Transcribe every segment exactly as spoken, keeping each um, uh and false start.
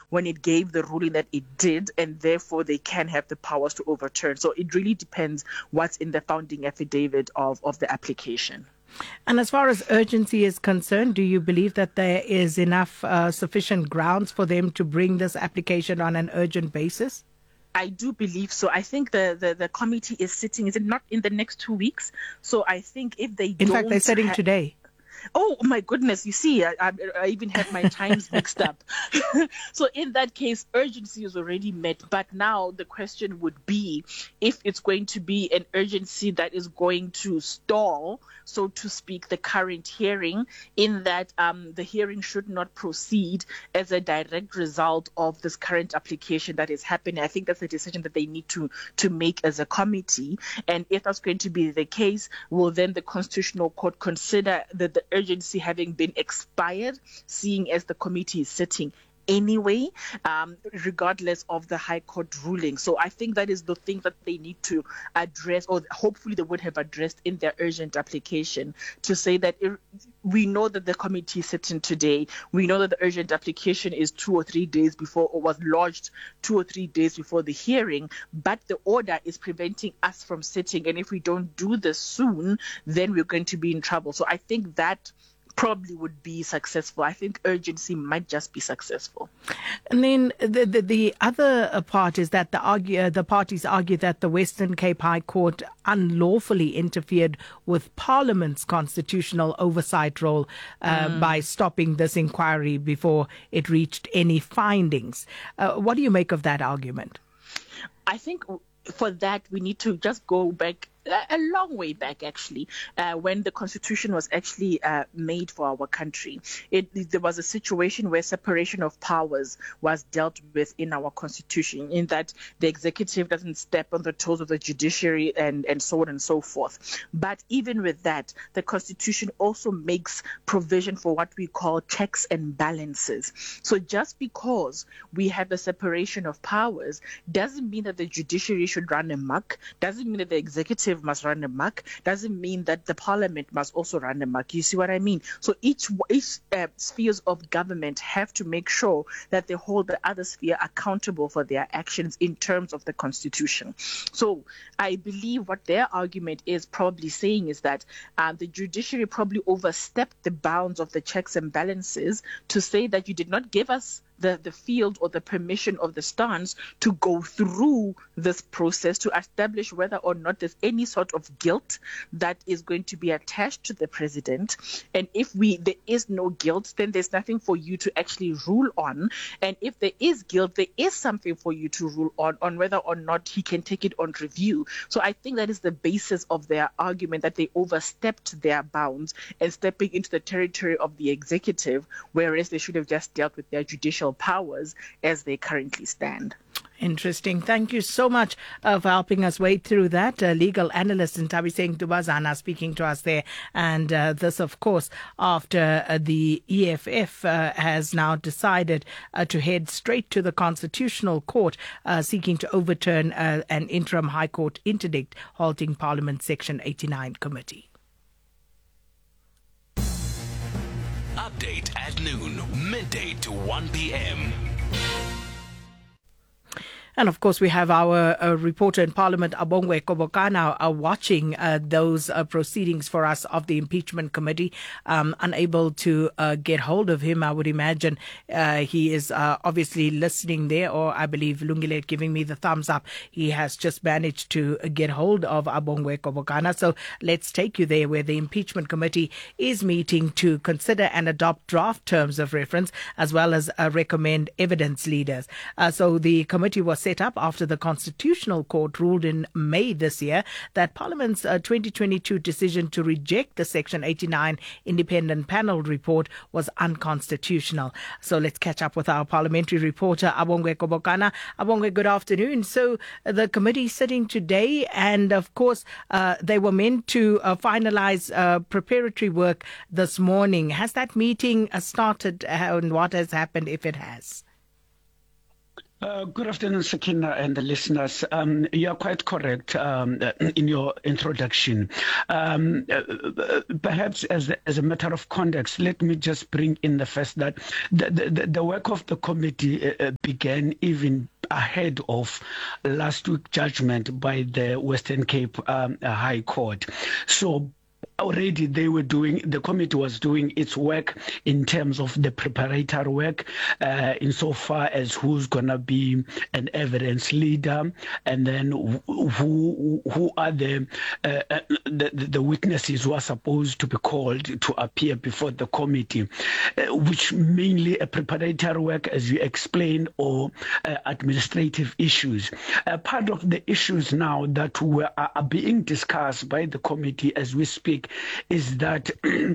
when it gave the ruling that it did, and therefore they can have the powers to overturn. So it really depends what's in the founding affidavit of, of the application. And as far as urgency is concerned, do you believe that there is enough uh, sufficient grounds for them to bring this application on an urgent basis? I do believe so. I think the, the, the committee is sitting, is it not in the next two weeks? So I think if they In don't... fact, they're sitting ha- today. Oh, my goodness. You see, I, I, I even had my times mixed up. So in that case, urgency is already met. But now the question would be if it's going to be an urgency that is going to stall, so to speak, the current hearing, in that um, the hearing should not proceed as a direct result of this current application that is happening. I think that's a decision that they need to, to make as a committee. And if that's going to be the case, will then the Constitutional Court consider that the urgency having been expired, seeing as the committee is sitting anyway, um, regardless of the High Court ruling. So I think that is the thing that they need to address, or hopefully they would have addressed in their urgent application, to say that it, we know that the committee is sitting today. We know that the urgent application is two or three days before, or was lodged two or three days before the hearing, but the order is preventing us from sitting. And if we don't do this soon, then we're going to be in trouble. So I think that probably would be successful. I think urgency might just be successful. And then the the, the other part is that the argue, the parties argue that the Western Cape High Court unlawfully interfered with Parliament's constitutional oversight role uh, mm. by stopping this inquiry before it reached any findings. Uh, what do you make of that argument? I think for that, we need to just go back a long way back, actually, uh, when the Constitution was actually uh, made for our country. It, there was a situation where separation of powers was dealt with in our Constitution, in that the executive doesn't step on the toes of the judiciary and, and so on and so forth. But even with that, the Constitution also makes provision for what we call checks and balances. So just because we have the separation of powers doesn't mean that the judiciary should run amok, doesn't mean that the executive must run amok, doesn't mean that the parliament must also run amok. You see what I mean? So each each uh, spheres of government have to make sure that they hold the other sphere accountable for their actions in terms of the Constitution. So I believe what their argument is probably saying is that uh, the judiciary probably overstepped the bounds of the checks and balances to say that you did not give us the, the field or the permission of the stance to go through this process to establish whether or not there's any sort of guilt that is going to be attached to the president. And if we there is no guilt, then there's nothing for you to actually rule on. And if there is guilt, there is something for you to rule on, on whether or not he can take it on review. So I think that is the basis of their argument, that they overstepped their bounds and stepping into the territory of the executive, whereas they should have just dealt with their judicial powers as they currently stand. Interesting. Thank you so much uh, for helping us wade through that. Uh, legal analyst Ntabiseng Dubazana speaking to us there. And uh, this, of course, after uh, the E F F uh, has now decided uh, to head straight to the Constitutional Court, uh, seeking to overturn uh, an interim High Court interdict halting Parliament Section eighty-nine committee. Update at noon, midday to one p.m. And of course, we have our uh, reporter in Parliament, Abongwe Kobokana, uh, watching uh, those uh, proceedings for us of the impeachment committee. Um, unable to uh, get hold of him, I would imagine uh, he is uh, obviously listening there, or I believe Lungile giving me the thumbs up. He has just managed to get hold of Abongwe Kobokana. So let's take you there, where the impeachment committee is meeting to consider and adopt draft terms of reference, as well as uh, recommend evidence leaders. Uh, so the committee was set up after the Constitutional Court ruled in May this year that Parliament's uh, twenty twenty-two decision to reject the Section eighty-nine independent panel report was unconstitutional. So let's catch up with our parliamentary reporter, Abongwe Kobokana. Abongwe, good afternoon. So uh, the committee sitting today, and of course, uh, they were meant to uh, finalize uh, preparatory work this morning. Has that meeting uh, started, uh, and what has happened if it has? Uh, good afternoon, Sakina and the listeners. Um, you are quite correct um, in your introduction. Um, uh, perhaps as a, as a matter of context, let me just bring in the fact that the, the, the work of the committee uh, began even ahead of last week's judgment by the Western Cape um, High Court. So already they were doing, the committee was doing its work in terms of the preparatory work, uh, insofar as who's going to be an evidence leader, and then who who are the, uh, the the witnesses who are supposed to be called to appear before the committee, uh, which mainly a preparatory work, as you explained, or uh, administrative issues. Uh, part of the issues now that were are being discussed by the committee as we speak is that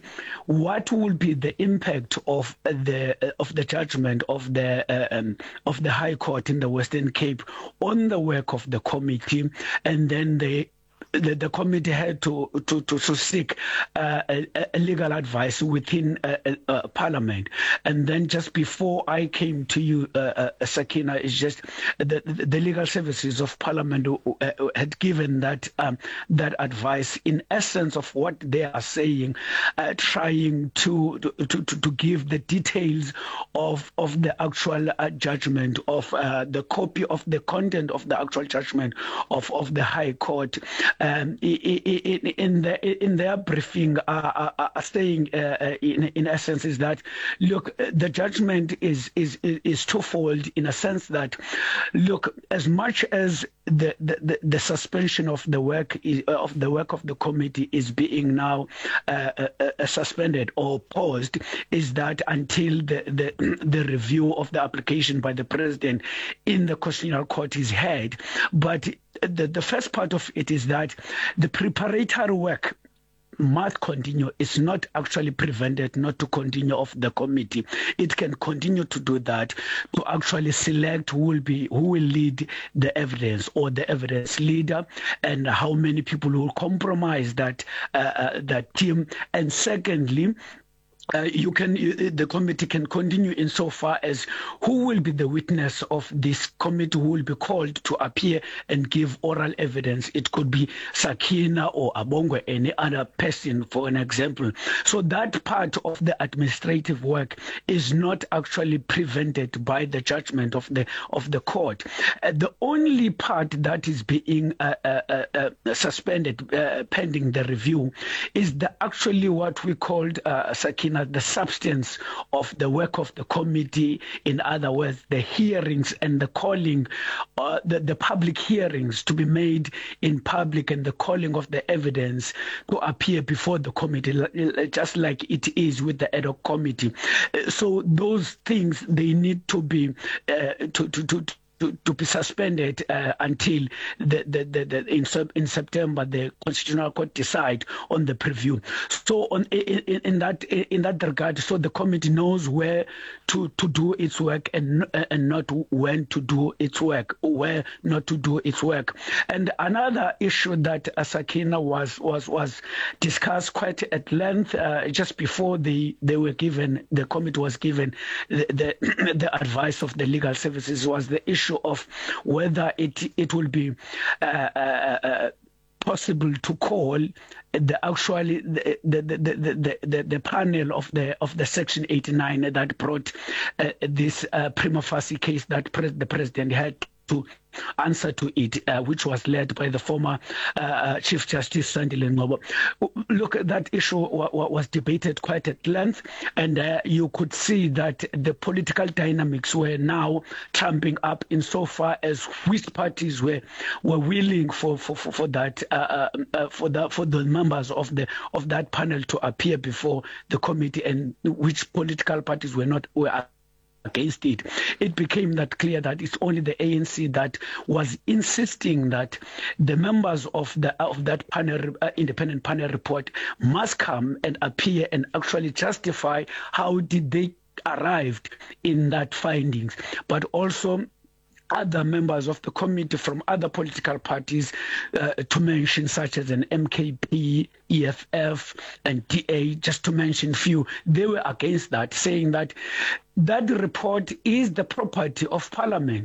what will be the impact of the uh, of the judgment of the uh, um, of the High Court in the Western Cape on the work of the committee, and then the The, the committee had to to to, to seek uh, a, a legal advice within uh, uh, Parliament, and then just before I came to you, uh, uh, Sakina, is just the, the legal services of Parliament uh, had given that um, that advice in essence of what they are saying, uh, trying to, to to to give the details of of the actual uh, judgment of uh, the copy of the content of the actual judgment of of the High Court. Um, in, in, the, in their briefing, uh, uh, saying uh, in, in essence is that, look, the judgment is, is, is twofold in a sense that, look, as much as the, the, the suspension of the work is, of the work of the committee is being now uh, uh, suspended or paused, is that until the, the, the review of the application by the president in the Constitutional Court is heard. But the, the first part of it is that the preparatory work must continue. It's not actually prevented not to continue of the committee. It can continue to do that, to actually select who will be who will lead the evidence or the evidence leader, and how many people will compromise that uh, uh, that team. And secondly, Uh, you can, you, the committee can continue insofar as who will be the witness of this committee who will be called to appear and give oral evidence. It could be Sakina or Abongwe, any other person, for an example. So that part of the administrative work is not actually prevented by the judgment of the of the court. Uh, the only part that is being uh, uh, uh, suspended uh, pending the review is the actually what we called uh, Sakina, the substance of the work of the committee. In other words, the hearings and the calling, uh, the, the public hearings to be made in public, and the calling of the evidence to appear before the committee, just like it is with the ad hoc committee. So those things, they need to be uh, to to to. To, to be suspended uh, until the, the, the, the in, in September the Constitutional Court decide on the preview. So on in, in that in that regard, so the committee knows where to, to do its work and and not when to do its work, where not to do its work. And another issue that uh, Sakina was was was discussed quite at length uh, just before the they were given the committee was given the the, the advice of the legal services was the issue of whether it it will be uh, uh, uh, possible to call the actually the the, the, the, the, the panel of the of the Section eighty-nine that brought uh, this uh, prima facie case that pre- the president had to answer to it, uh, which was led by the former uh, Chief Justice Sandile Ngcobo. Look, that issue w- w- was debated quite at length, and uh, you could see that the political dynamics were now tramping up insofar as which parties were were willing for for, for, for that uh, uh, for the for the members of the of that panel to appear before the committee, and which political parties were not were against it. It became that clear that it's only the A N C that was insisting that the members of the of that panel, uh, independent panel report, must come and appear and actually justify how did they arrived in that findings, but also other members of the committee from other political parties, uh, to mention such as an M K P, E F F, and D A, just to mention few, they were against that, saying that that report is the property of Parliament.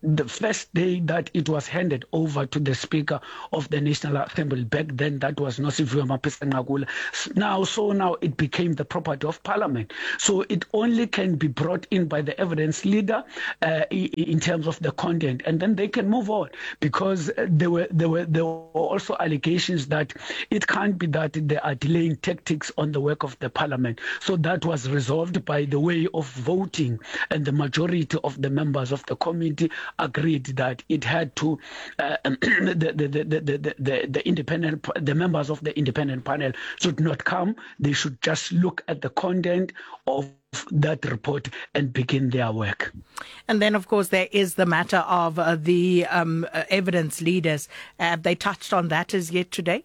the first day that it was handed over to the Speaker of the National Assembly, back then that was Nosiviwe Mapisa Nqakula. Now, so now it became the property of Parliament. So it only can be brought in by the evidence leader uh, in terms of the content, and then they can move on, because there were there were there were also allegations that it can't be that they are delaying tactics on the work of the Parliament. So that was resolved by the way of voting, and the majority of the members of the committee agreed that it had to uh, the, the, the, the, the, the, the independent the members of the independent panel should not come. They should just look at the content of that report and begin their work. And then, of course, there is the matter of uh, the um, uh, evidence leaders. Have they touched on that as yet today?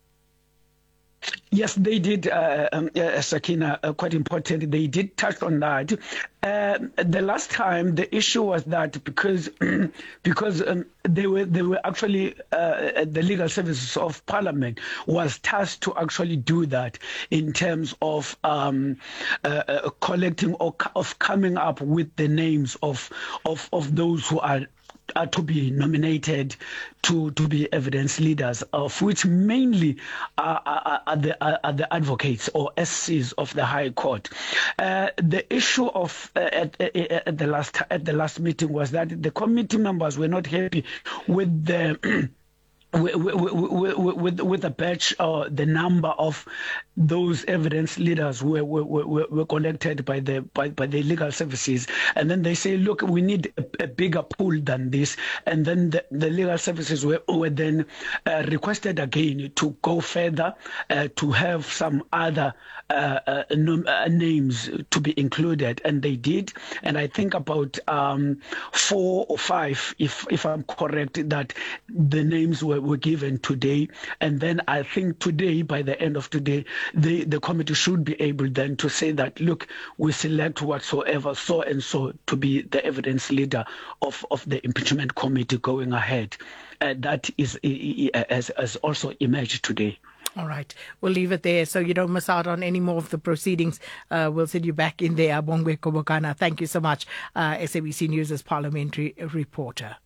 Yes, they did, uh, um, uh, Sakina, uh, quite important. They did touch on that. Uh, the last time, the issue was that because because um, they were they were actually uh, the legal services of Parliament was tasked to actually do that in terms of um, uh, uh, collecting or of coming up with the names of of of those who are. are to be nominated to, to be evidence leaders, of which mainly are, are, are, the, are the advocates or S Cs of the High Court. Uh, the issue of uh, at, at the last at the last meeting was that the committee members were not happy with the. With, with, with, with the batch or uh, the number of those evidence leaders who were, were, were, were collected by the by, by the legal services, and then they say, look, we need a, a bigger pool than this, and then the, the legal services were, were then uh, requested again to go further, uh, to have some other uh, uh, nom- uh, names to be included, and they did, and I think about um, four or five, if if I'm correct, that the names were were given today, and then I think today, by the end of today, the, the committee should be able then to say that, look, we select whatsoever so and so to be the evidence leader of, of the impeachment committee going ahead. Uh, that is as, as also emerged today. All right. We'll leave it there so you don't miss out on any more of the proceedings. Uh, we'll send you back in there, Abongwe Kobokana. Thank you so much, uh, S A B C News' parliamentary reporter.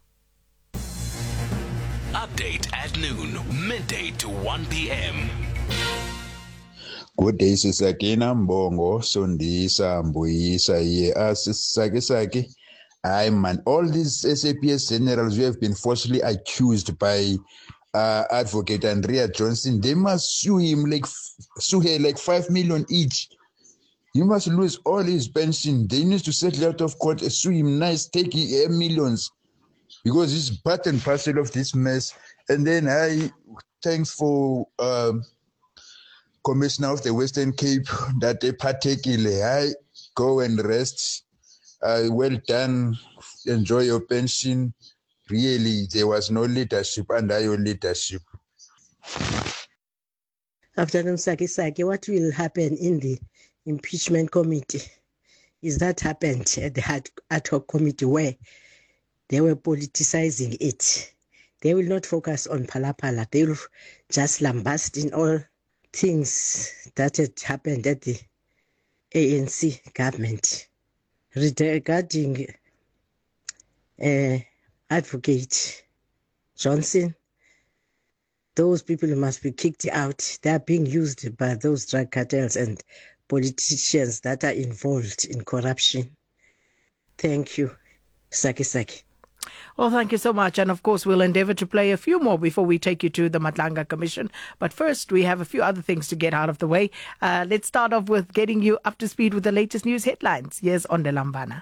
Update at noon, midday to one p.m. Good day, Sisakina Mbongo, Sondisa, Mbuyisa, ye Saki Saki. I man, all these S A P S generals who have been falsely accused by uh, Advocate Andrea Johnson, they must sue him like sue her like five million each. He must lose all his pension. They need to settle out of court, sue him nice, take him millions. Because it's part and parcel of this mess. And then I thanks for um, Commissioner of the Western Cape that they particularly I go and rest. Uh, well done. Enjoy your pension. Really, there was no leadership under your leadership. Afternoon, Saki Saki. What will happen in the impeachment committee? Is that happened at the ad hoc committee where they were politicizing it? They will not focus on Palapala. They will just lambast in all things that had happened at the A N C government. Regarding uh, Advocate Johnson, those people must be kicked out. They are being used by those drug cartels and politicians that are involved in corruption. Thank you, Saki Saki. Well, thank you so much. And of course, we'll endeavor to play a few more before we take you to the Matlanga Commission. But first, we have a few other things to get out of the way. Uh, let's start off with getting you up to speed with the latest news headlines. Here's Ondelambana.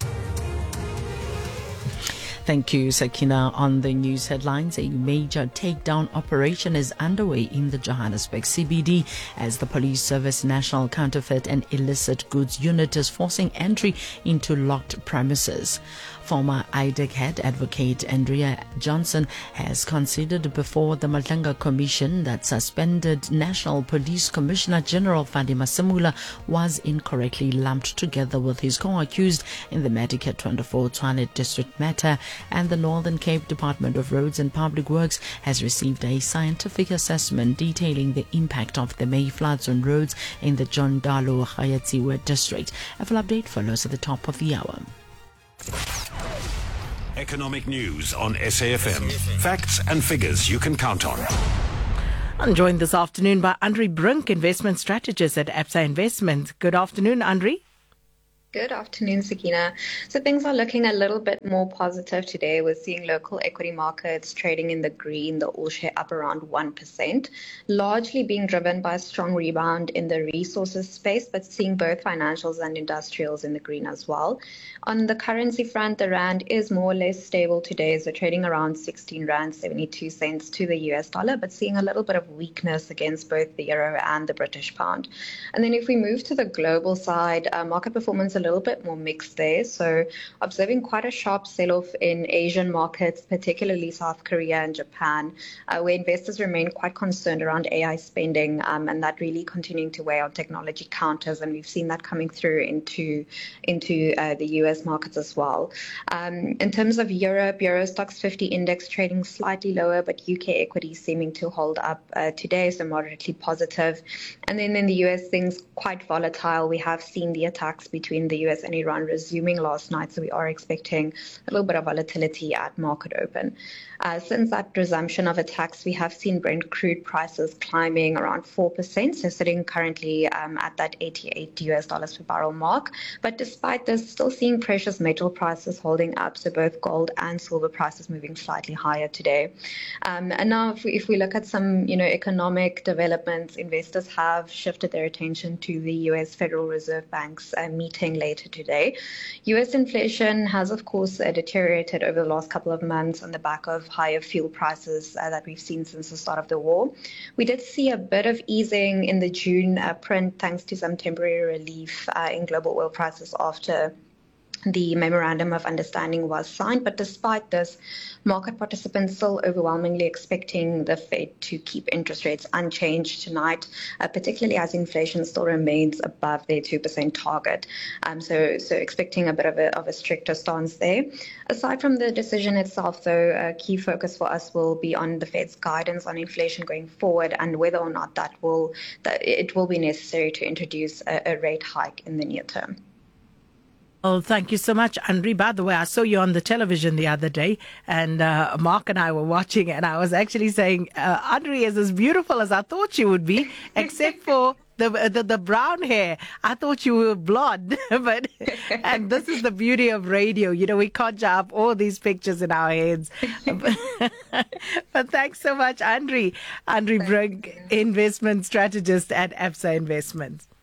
Thank you, Sakina. On the news headlines, a major takedown operation is underway in the Johannesburg C B D as the Police Service National Counterfeit and Illicit Goods Unit is forcing entry into locked premises. Former I D E C head advocate Andrea Johnson has considered before the Matlanga Commission that suspended National Police Commissioner General Fadi Masemula was incorrectly lumped together with his co-accused in the Medicare twenty-four Tshwane District matter, and the Northern Cape Department of Roads and Public Works has received a scientific assessment detailing the impact of the May floods on roads in the John Dalo Gayatsiwe district. A full update follows at the top of the hour. Economic news on S A F M. Facts and figures you can count on. I'm joined this afternoon by Andre Brink, investment strategist at Absa Investment. Good afternoon, Andre. Good afternoon, Sakina. So things are looking a little bit more positive today. We're seeing local equity markets trading in the green, the all-share up around one percent, largely being driven by a strong rebound in the resources space, but seeing both financials and industrials in the green as well. On the currency front, the rand is more or less stable today, so trading around sixteen rand seventy-two cents to the U S dollar, but seeing a little bit of weakness against both the euro and the British pound. And then if we move to the global side, uh, market performance a little bit more mixed there. So observing quite a sharp sell-off in Asian markets, particularly South Korea and Japan, uh, where investors remain quite concerned around A I spending, um, and that really continuing to weigh on technology counters. And we've seen that coming through into, into uh, the U S markets as well. Um, in terms of Europe, Euro Stoxx fifty index trading slightly lower, but U K equities seeming to hold up uh, today, so moderately positive. And then in the U S, things quite volatile. We have seen the attacks between the U S and Iran resuming last night, so we are expecting a little bit of volatility at market open. Uh, since that resumption of attacks, we have seen Brent crude prices climbing around four percent, so sitting currently um, at that eighty-eight U S dollars per barrel mark. But despite this, still seeing precious metal prices holding up, so both gold and silver prices moving slightly higher today. Um, and now if we, if we look at some you know, economic developments, investors have shifted their attention to the U S Federal Reserve Bank's uh, meeting later today. U S inflation has, of course, uh, deteriorated over the last couple of months on the back of higher fuel prices uh, that we've seen since the start of the war. We did see a bit of easing in the June uh, print thanks to some temporary relief uh, in global oil prices after the Memorandum of Understanding was signed. But despite this, market participants still overwhelmingly expecting the Fed to keep interest rates unchanged tonight, uh, particularly as inflation still remains above their two percent target. Um, so, so expecting a bit of a, of a stricter stance there. Aside from the decision itself, though, a key focus for us will be on the Fed's guidance on inflation going forward and whether or not that will that it will be necessary to introduce a, a rate hike in the near term. Oh, thank you so much, Andre. By the way, I saw you on the television the other day, and uh, Mark and I were watching, and I was actually saying, uh, Andre is as beautiful as I thought she would be, except for the, the the brown hair. I thought you were blonde, but and this is the beauty of radio. You know, we conjure up all these pictures in our heads. But thanks so much, Andre. Andre Brink, investment strategist at Absa Investments.